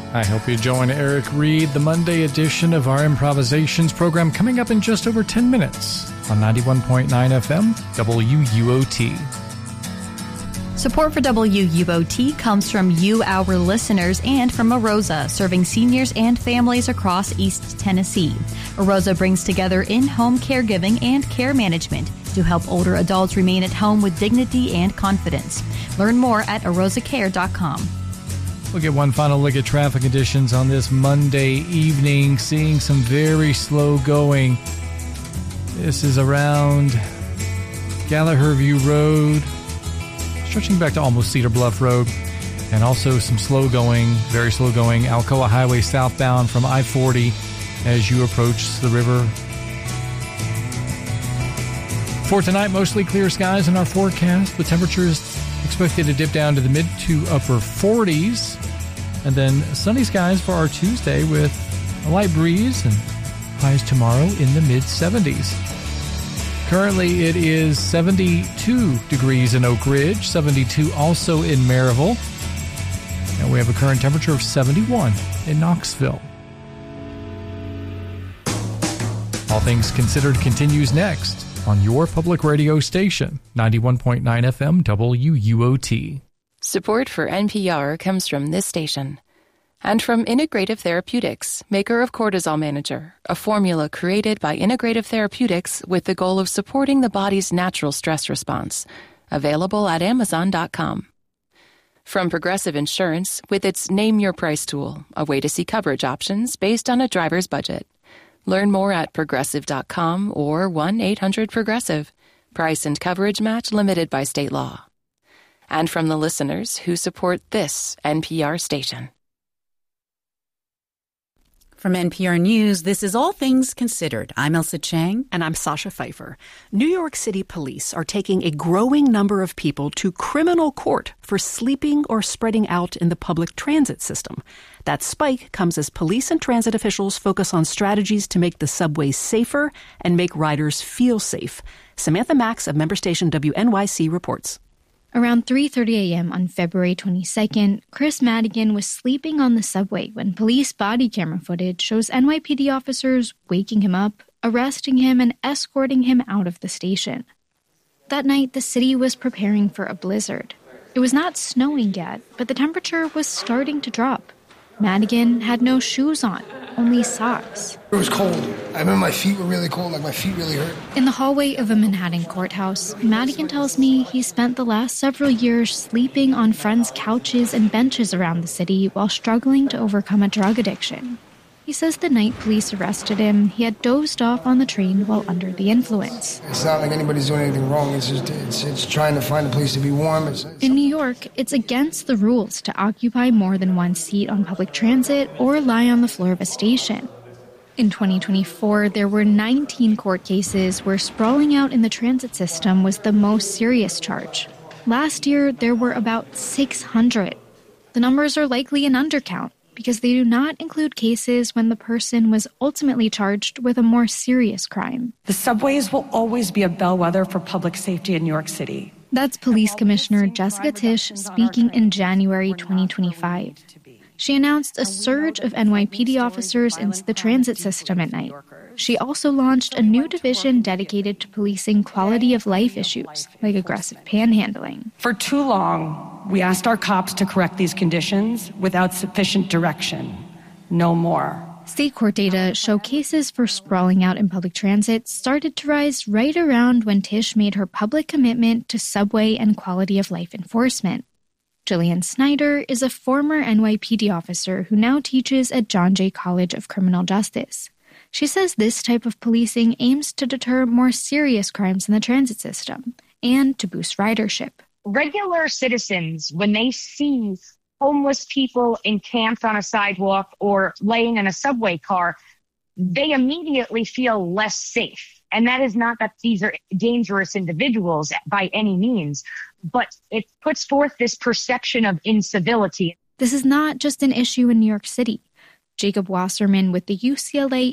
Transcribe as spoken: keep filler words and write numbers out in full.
I hope you join Eric Reed, the Monday edition of our Improvisations program, coming up in just over ten minutes on ninety-one point nine F M, W U O T. Support for W U O T comes from you, our listeners, and from Arosa, serving seniors and families across East Tennessee. Arosa brings together in-home caregiving and care management to help older adults remain at home with dignity and confidence. Learn more at arosa care dot com. We'll get one final look at traffic conditions on this Monday evening, seeing some very slow going. This is around Gallagher View Road, stretching back to almost Cedar Bluff Road, and also some slow going, very slow going, Alcoa Highway southbound from I forty as you approach the river. For tonight, mostly clear skies in our forecast. The temperature is expected to dip down to the mid to upper forties, and then sunny skies for our Tuesday with a light breeze and highs tomorrow in the mid seventies. Currently, it is seventy-two degrees in Oak Ridge, seventy-two also in Maryville, and we have a current temperature of seventy-one in Knoxville. All Things Considered continues next on your public radio station, ninety-one point nine F M W U O T. Support for N P R comes from this station and from Integrative Therapeutics, maker of Cortisol Manager, a formula created by Integrative Therapeutics with the goal of supporting the body's natural stress response. Available at amazon dot com. From Progressive Insurance with its Name Your Price tool, a way to see coverage options based on a driver's budget. Learn more at progressive dot com or one eight hundred progressive. Price and coverage match limited by state law. And from the listeners who support this N P R station. From N P R News, this is All Things Considered. I'm Elsa Chang. And I'm Sasha Pfeiffer. New York City police are taking a growing number of people to criminal court for sleeping or spreading out in the public transit system. That spike comes as police and transit officials focus on strategies to make the subways safer and make riders feel safe. Samantha Max of member station W N Y C reports. Around three thirty a.m. on February twenty-second, Chris Madigan was sleeping on the subway when police body camera footage shows N Y P D officers waking him up, arresting him, and escorting him out of the station. That night, the city was preparing for a blizzard. It was not snowing yet, but the temperature was starting to drop. Madigan had no shoes on, only socks. It was cold. I remember my feet were really cold, like my feet really hurt. In the hallway of a Manhattan courthouse, Madigan tells me he spent the last several years sleeping on friends' couches and benches around the city while struggling to overcome a drug addiction. He says the night police arrested him, he had dozed off on the train while under the influence. It's not like anybody's doing anything wrong. It's just it's, it's trying to find a place to be warm. It's, it's... In New York, it's against the rules to occupy more than one seat on public transit or lie on the floor of a station. In twenty twenty-four, there were nineteen court cases where sprawling out in the transit system was the most serious charge. Last year, there were about six hundred. The numbers are likely an undercount, because they do not include cases when the person was ultimately charged with a more serious crime. The subways will always be a bellwether for public safety in New York City. That's Police Commissioner Jessica Tisch speaking in January twenty twenty-five. She announced a surge of N Y P D officers into the transit system at night. She also launched a new division dedicated to policing quality of life issues, like aggressive panhandling. For too long, we asked our cops to correct these conditions without sufficient direction. No more. State court data show cases for sprawling out in public transit started to rise right around when Tisch made her public commitment to subway and quality of life enforcement. Jillian Snyder is a former N Y P D officer who now teaches at John Jay College of Criminal Justice. She says this type of policing aims to deter more serious crimes in the transit system and to boost ridership. Regular citizens, when they see homeless people encamped on a sidewalk or laying in a subway car, they immediately feel less safe. And that is not that these are dangerous individuals by any means, but it puts forth this perception of incivility. This is not just an issue in New York City. Jacob Wasserman with the U C L A